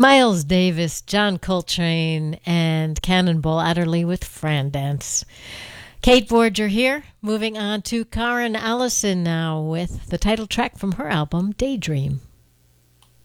Miles Davis, John Coltrane, and Cannonball Adderley with Fran Dance. Kate Borger here, moving on to Karen Allison now with the title track from her album, Daydream.